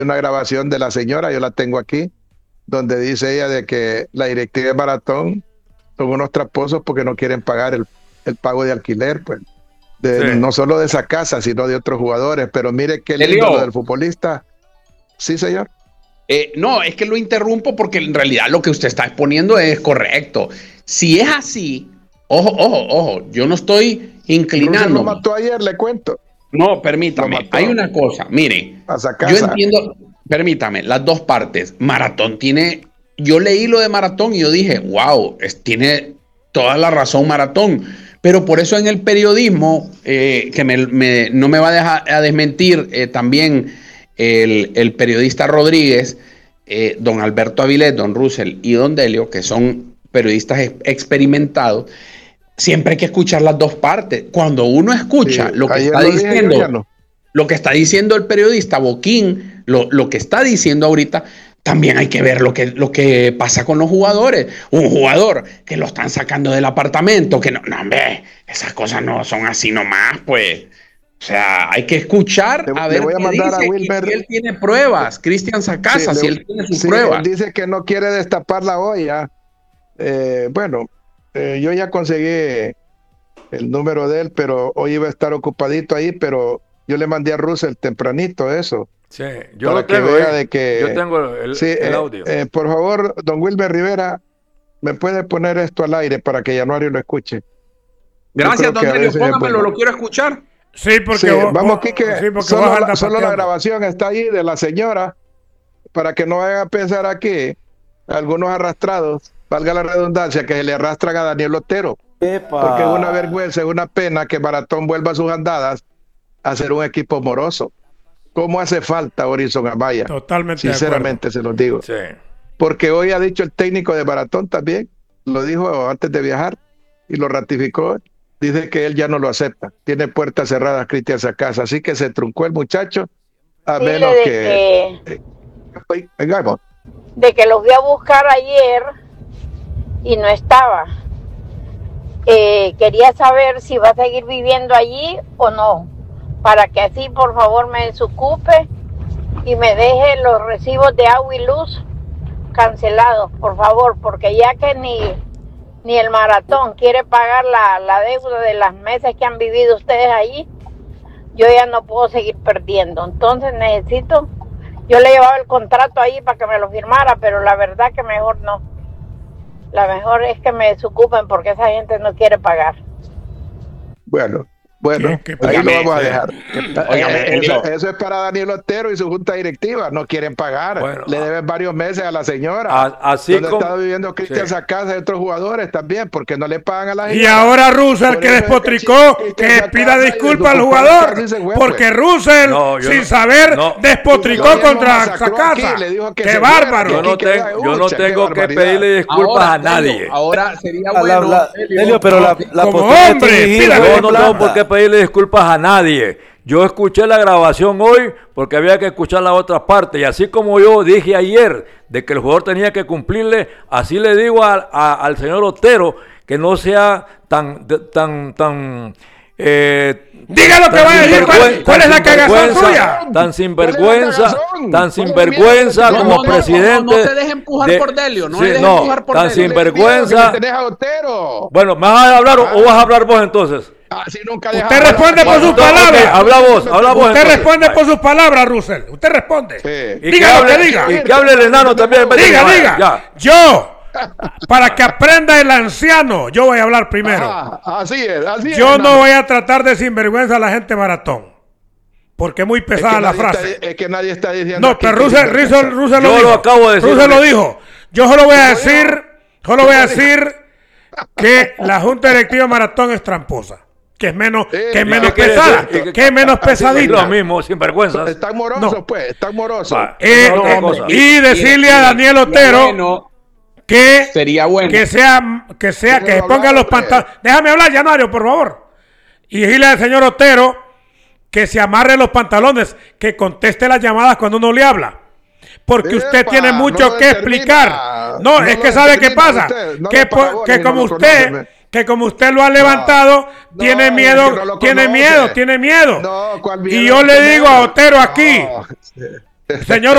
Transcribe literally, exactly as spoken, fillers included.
una grabación de la señora, yo la tengo aquí, donde dice ella de que la directiva de Maratón son unos tramposos porque no quieren pagar el, el pago de alquiler, pues, de, sí. no solo de esa casa, sino de otros jugadores. Pero mire qué lindo lo del futbolista. Sí, señor. Eh, no, es que lo interrumpo porque en realidad lo que usted está exponiendo es correcto. Si es así, ojo, ojo, ojo, yo no estoy inclinando. Lo mató ayer, le cuento. No, permítame, hay una cosa, mire, yo entiendo, permítame, las dos partes. Maratón tiene, yo leí lo de Maratón y yo dije, wow, es, tiene toda la razón Maratón, pero por eso en el periodismo, eh, que me, me, no me va a dejar a desmentir eh, también el, el periodista Rodríguez, eh, don Alberto Avilés, don Russell y don Delio, que son periodistas experimentados, siempre hay que escuchar las dos partes. Cuando uno escucha sí, lo que está lo diciendo, dije, no. lo que está diciendo el periodista Boquín, lo, lo que está diciendo ahorita, también hay que ver lo que, lo que pasa con los jugadores. Un jugador que lo están sacando del apartamento, que no, no, hombre, esas cosas no son así nomás, pues. O sea, hay que escuchar le, a ver voy a qué mandar dice, a Wilmer. si él tiene pruebas. Cristian Sacasa, sí, si le, él tiene sus sí, pruebas. Él dice que no quiere destapar la olla. Eh, bueno, eh, yo ya conseguí el número de él, pero hoy iba a estar ocupadito ahí, pero yo le mandé a Russell tempranito eso. Sí, yo para lo tengo, que vea eh. de que, yo tengo el, sí, el eh, audio. Eh, por favor, don Wilmer Rivera, ¿me puede poner esto al aire para que Januario lo escuche? Gracias, don Delio, póngamelo, bueno. Lo quiero escuchar. Sí, porque sí, vos, vamos vos, aquí que sí, porque solo, la, solo la grabación está ahí de la señora, para que no vayan a pensar aquí algunos arrastrados, valga la redundancia, que se le arrastran a Daniel Otero. Epa. Porque es una vergüenza, es una pena que Maratón vuelva a sus andadas a ser un equipo moroso. ¿Cómo hace falta Horizon Amaya? Totalmente. Sinceramente se los digo. Sí. Porque hoy ha dicho el técnico de Maratón también, lo dijo antes de viajar y lo ratificó. Dice que él ya no lo acepta. Tiene puertas cerradas Cristian Sacasa. Así que se truncó el muchacho. A Dile menos de que... que... Eh, vengamos. De que los fui a buscar ayer y no estaba. Eh, quería saber si va a seguir viviendo allí o no. Para que así, por favor, me desocupe y me deje los recibos de agua y luz cancelados, por favor. Porque ya que ni... ni el Maratón quiere pagar la, la deuda de las meses que han vivido ustedes allí, yo ya no puedo seguir perdiendo. Entonces necesito, yo le llevaba el contrato ahí para que me lo firmara, pero la verdad que mejor no. La mejor es que me desocupen porque esa gente no quiere pagar. Bueno. Bueno, ¿Qué, qué, ahí óigame, lo vamos a dejar. Óigame, eso, eso es para Daniel Otero y su junta directiva. No quieren pagar. Bueno, le deben varios meses a la señora. A, así donde como está viviendo Cristian sí. Sacasa y otros jugadores también, porque no le pagan a la gente. Y ahora Russell, que despotricó, que, que pida disculpas al jugador. Fue, porque pues. Russell, no, sin no, saber, no, despotricó contra Sacasa. ¡Qué bárbaro! Yo no, ten, yo no tengo que pedirle disculpas ahora, a nadie. Ahora sería bueno. La, la, Delio, pero la, la como hombre, yo no tengo por qué pedirle disculpas a nadie. Yo escuché la grabación hoy porque había que escuchar la otra parte, y así como yo dije ayer de que el jugador tenía que cumplirle, así le digo a, a, al señor Otero que no sea tan tan tan eh, diga lo que va a decir. ¿Cuál, cuál es la cagazón suya? Tan sinvergüenza, tan sinvergüenza como no, presidente. No, no, no te dejes empujar de, por Delio, no, sí, no empujar por tan Delio. Sinvergüenza. Bueno, ¿me vas a hablar o, o vas a hablar vos entonces? Así nunca usted responde por sus palabras. Okay, habla vos, habla vos. Usted responde por sus palabras, Russell. Usted responde. Sí. Diga lo que diga. Y que hable el enano también. Diga, diga. Ya. Yo, para que aprenda el anciano, yo voy a hablar primero. Ah, así es, así es. Yo no voy a tratar de sinvergüenza a la gente Maratón. Porque es muy pesada es la frase. Está, es que nadie está diciendo. No, pero Russell, Russell, Russell lo dijo. Lo acabo de decir. Russell lo dijo. Yo solo voy a decir, solo voy a decir que la Junta Directiva Maratón es tramposa. Que es menos, sí, que es menos pesada, que, que es menos pesadita. Lo mismo, sin vergüenza. Están morosos, no. pues, están morosos. Eh, no, eh, y decirle a Daniel Otero bueno, que sería bueno que sea, que sea, que se ponga los pantalones. Déjame hablar, Januario, por favor. Y decirle al señor Otero que se amarre los pantalones, que conteste las llamadas cuando uno le habla. Porque Epa, usted tiene mucho no que explicar. No, no, es que sabe qué pasa. No que, por, que como usted... Conoce, que como usted lo ha levantado, no, tiene no, miedo, no tiene miedo, tiene miedo. No, ¿cuál miedo? Y yo le digo a Otero aquí, no. señor